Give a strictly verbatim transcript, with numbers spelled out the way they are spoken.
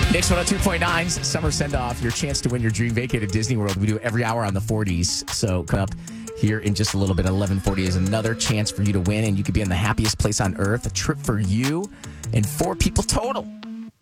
Mix one oh two point nine's Summer Send-Off, your chance to win your dream vacate at Disney World. We do it every hour on the forties. So come up here in just a little bit. eleven forty is another chance for you to win, and you could be in the happiest place on earth. A trip for you and four people total.